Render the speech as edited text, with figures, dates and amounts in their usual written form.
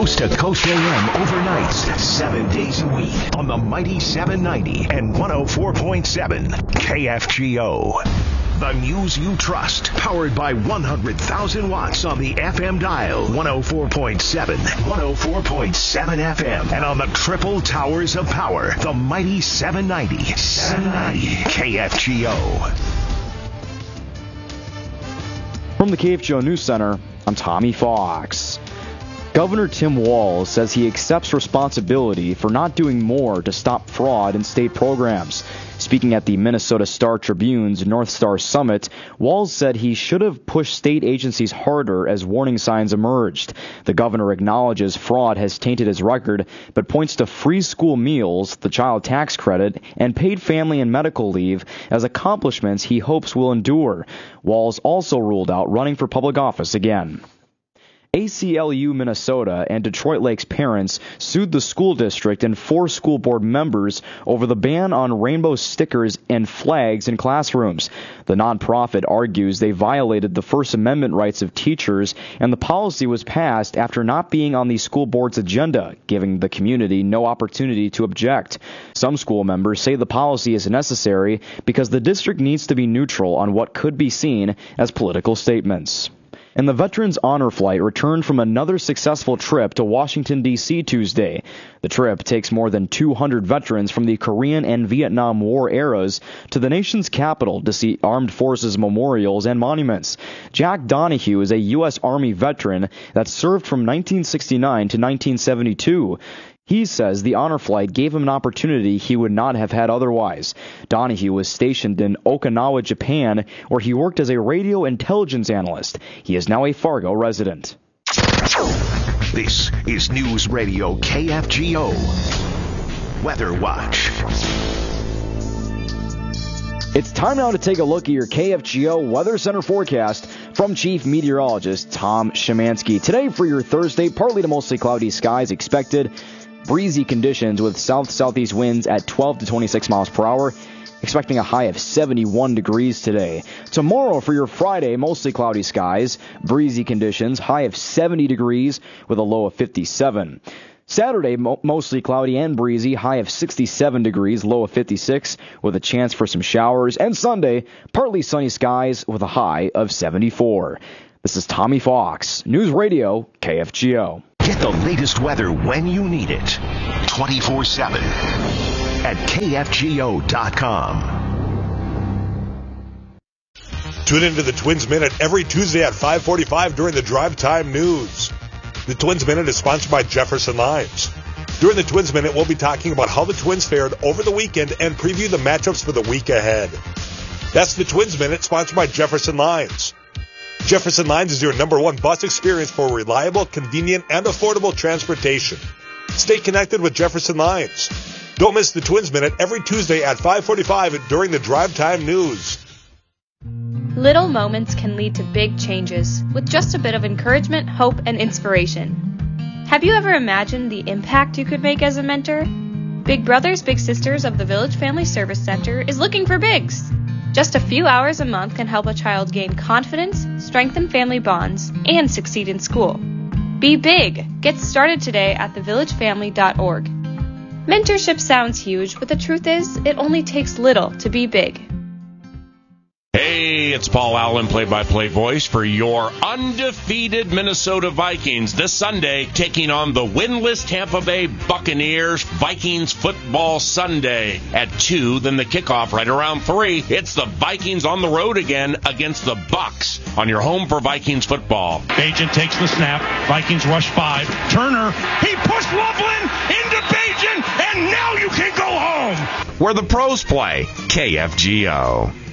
Coast to Coast AM overnights, 7 days a week on the mighty 790 and 104.7 KFGO. The news you trust, powered by 100,000 watts on the FM dial, 104.7, 104.7 FM, and on the triple towers of power, the mighty 790 KFGO. From the KFGO News Center, I'm Tommy Fox. Governor Tim Walz says he accepts responsibility for not doing more to stop fraud in state programs. Speaking at the Minnesota Star-Tribune's North Star Summit, Walz said he should have pushed state agencies harder as warning signs emerged. The governor acknowledges fraud has tainted his record, but points to free school meals, the child tax credit, and paid family and medical leave as accomplishments he hopes will endure. Walz also ruled out running for public office again. ACLU Minnesota and Detroit Lakes parents sued the school district and 4 school board members over the ban on rainbow stickers and flags in classrooms. The nonprofit argues they violated the First Amendment rights of teachers, and the policy was passed after not being on the school board's agenda, giving the community no opportunity to object. Some school members say the policy is necessary because the district needs to be neutral on what could be seen as political statements. And the Veterans Honor Flight returned from another successful trip to Washington, D.C. Tuesday. The trip takes more than 200 veterans from the Korean and Vietnam War eras to the nation's capital to see armed forces memorials and monuments. Jack Donahue is a U.S. Army veteran that served from 1969 to 1972. He says the honor flight gave him an opportunity he would not have had otherwise. Donahue was stationed in Okinawa, Japan, where he worked as a radio intelligence analyst. He is now a Fargo resident. This is News Radio KFGO Weather Watch. It's time now to take a look at your KFGO Weather Center forecast from Chief Meteorologist Tom Szymanski. Today for your Thursday, partly to mostly cloudy skies expected. Breezy conditions with south-southeast winds at 12 to 26 miles per hour. Expecting a high of 71 degrees today. Tomorrow for your Friday, mostly cloudy skies. Breezy conditions, high of 70 degrees with a low of 57. Saturday, mostly cloudy and breezy, high of 67 degrees, low of 56, with a chance for some showers. And Sunday, partly sunny skies with a high of 74. This is Tommy Fox, News Radio KFGO. Get the latest weather when you need it, 24/7 at KFGO.com. Tune into the Twins Minute every Tuesday at 5:45 during the Drive Time News. The Twins Minute is sponsored by Jefferson Limes. During the Twins Minute, we'll be talking about how the Twins fared over the weekend and preview the matchups for the week ahead. That's the Twins Minute, sponsored by Jefferson Limes. Jefferson Lines is your #1 bus experience for reliable, convenient, and affordable transportation. Stay connected with Jefferson Lines. Don't miss the Twins Minute every Tuesday at 5:45 during the Drive Time News. Little moments can lead to big changes with just a bit of encouragement, hope, and inspiration. Have you ever imagined the impact you could make as a mentor? Big Brothers Big Sisters of the Village Family Service Center is looking for bigs. Just a few hours a month can help a child gain confidence, strengthen family bonds, and succeed in school. Be big! Get started today at thevillagefamily.org. Mentorship sounds huge, but the truth is, it only takes little to be big. Hey, it's Paul Allen, play-by-play voice for your undefeated Minnesota Vikings this Sunday, taking on the winless Tampa Bay Buccaneers. Vikings Football Sunday at 2, then the kickoff right around 3. It's the Vikings on the road again against the Bucs on your home for Vikings football. Bajan takes the snap. Vikings rush 5. Turner, he pushed Loveland into Bajan, and now you can go home. Where the pros play, KFGO.